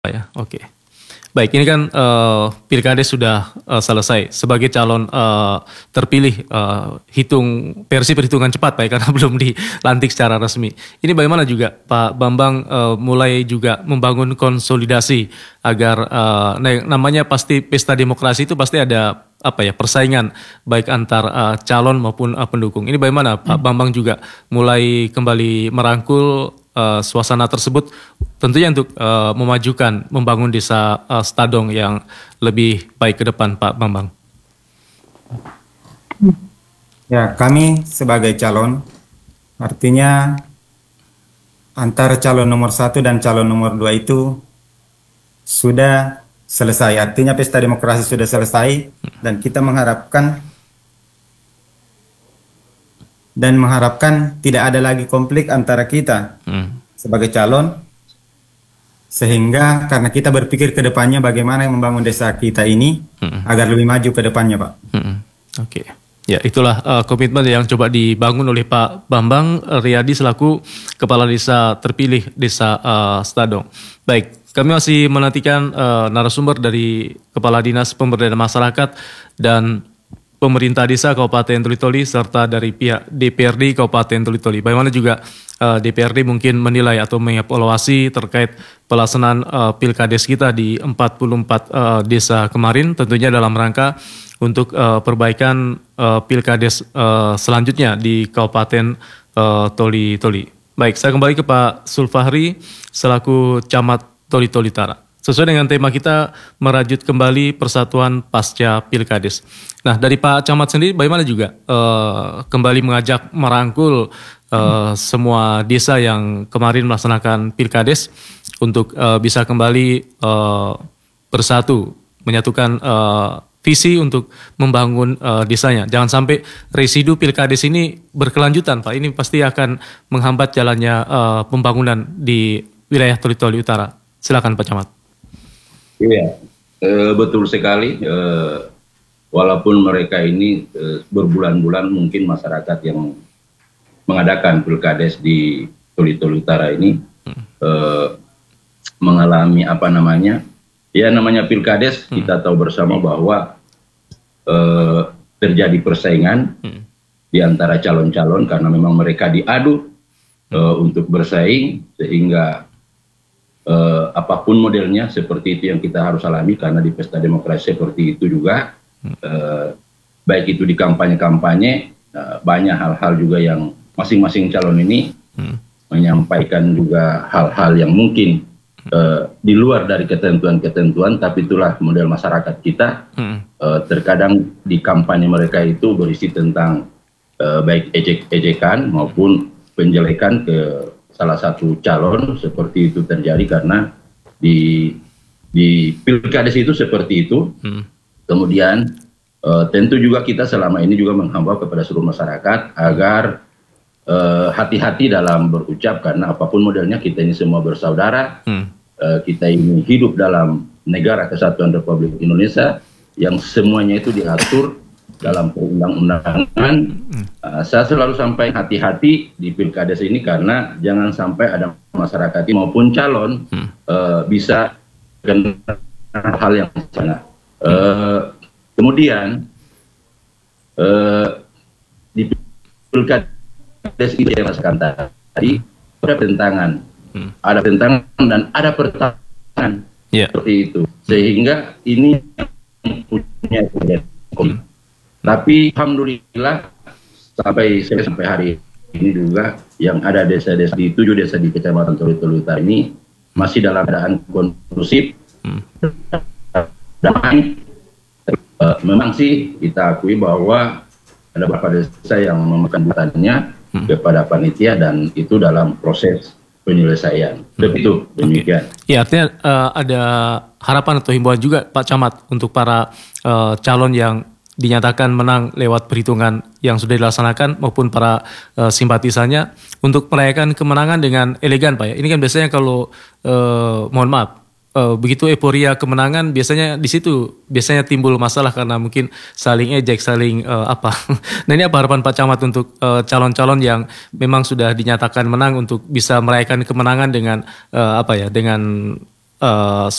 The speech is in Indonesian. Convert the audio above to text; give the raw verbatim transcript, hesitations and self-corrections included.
Ya, oke. Baik, ini kan uh, Pilkades sudah uh, selesai. Sebagai calon uh, terpilih, uh, hitung versi perhitungan cepat Pak ya, karena belum dilantik secara resmi. Ini bagaimana juga Pak Bambang uh, mulai juga membangun konsolidasi agar uh, nah, namanya pasti pesta demokrasi itu pasti ada apa ya persaingan baik antar uh, calon maupun uh, pendukung. Ini bagaimana Pak hmm. Bambang juga mulai kembali merangkul Uh, suasana tersebut tentunya untuk uh, memajukan membangun desa uh, Stadong yang lebih baik ke depan Pak Bambang. Ya, kami sebagai calon artinya antara calon nomor satu dan calon nomor dua itu sudah selesai. Artinya pesta demokrasi sudah selesai dan kita mengharapkan dan mengharapkan tidak ada lagi konflik antara kita hmm. sebagai calon, sehingga karena kita berpikir ke depannya bagaimana membangun desa kita ini hmm. agar lebih maju ke depannya, Pak. Hmm. Oke, okay. Ya itulah uh, komitmen yang coba dibangun oleh Pak Bambang Riyadi selaku Kepala Desa terpilih Desa uh, Stadong. Baik, kami masih menantikan uh, narasumber dari Kepala Dinas Pemberdayaan Masyarakat dan Pemerintah Desa Kabupaten Toli-Toli serta dari pihak D P R D Kabupaten Toli-Toli. Bagaimana juga uh, D P R D mungkin menilai atau mengevaluasi terkait pelaksanaan uh, Pilkades kita di empat puluh empat uh, desa kemarin, tentunya dalam rangka untuk uh, perbaikan uh, Pilkades uh, selanjutnya di Kabupaten uh, Toli-Toli. Baik, saya kembali ke Pak Sulfahri selaku Camat Toli-Toli Utara. Sesuai dengan tema kita, merajut kembali persatuan pasca Pilkades. Nah, dari Pak Camat sendiri, bagaimana juga uh, kembali mengajak merangkul uh, semua desa yang kemarin melaksanakan Pilkades untuk uh, bisa kembali uh, bersatu, menyatukan uh, visi untuk membangun uh, desanya. Jangan sampai residu Pilkades ini berkelanjutan, Pak. Ini pasti akan menghambat jalannya uh, pembangunan di wilayah Toli-Toli Utara. Silakan Pak Camat. Iya, e, betul sekali. E, walaupun mereka ini e, berbulan-bulan mungkin masyarakat yang mengadakan Pilkades di Toli-Toli Utara ini e, mengalami apa namanya, ya namanya Pilkades hmm. kita tahu bersama bahwa e, terjadi persaingan hmm. di antara calon-calon karena memang mereka diadu hmm. e, untuk bersaing sehingga Uh, apapun modelnya seperti itu yang kita harus alami karena di pesta demokrasi seperti itu juga uh, baik itu di kampanye-kampanye uh, banyak hal-hal juga yang masing-masing calon ini hmm. menyampaikan juga hal-hal yang mungkin uh, di luar dari ketentuan-ketentuan, tapi itulah model masyarakat kita. hmm. uh, terkadang di kampanye mereka itu berisi tentang uh, baik ejek-ejekan maupun penjelekan ke salah satu calon, seperti itu terjadi karena di di Pilkades itu seperti itu. Hmm. Kemudian uh, tentu juga kita selama ini juga menghimbau kepada seluruh masyarakat agar hati-hati uh, dalam berucap karena apapun modelnya kita ini semua bersaudara. Hmm. Uh, kita ini hidup dalam negara kesatuan Republik Indonesia yang semuanya itu diatur dalam perundang-undangan. uh, saya selalu sampai hati-hati di Pilkades ini karena jangan sampai ada masyarakat maupun calon hmm. uh, bisa kena hal yang sana. Uh, kemudian uh, di Pilkades itu yang rasakan tadi ada pertentangan, hmm. ada pertentangan dan ada pertentangan yeah. seperti itu, sehingga ini punya hmm. Tapi alhamdulillah sampai sampai hari ini juga yang ada desa-desa di tujuh desa di Kecamatan Toli-Toli Utara ini masih dalam keadaan kondusif, hmm. damai. Uh, memang sih kita akui bahwa ada beberapa desa yang memakan butannya hmm. kepada panitia dan itu dalam proses penyelesaian. Hmm. Begitu, demikian. Okay. Ya, artinya uh, ada harapan atau himbauan juga Pak Camat untuk para uh, calon yang dinyatakan menang lewat perhitungan yang sudah dilaksanakan maupun para uh, simpatisannya untuk merayakan kemenangan dengan elegan Pak ya. Ini kan biasanya kalau uh, mohon maaf uh, begitu euforia kemenangan biasanya di situ biasanya timbul masalah karena mungkin saling ejek, saling uh, apa. Nah, ini apa harapan Pak Camat untuk uh, calon-calon yang memang sudah dinyatakan menang untuk bisa merayakan kemenangan dengan uh, apa ya dengan uh,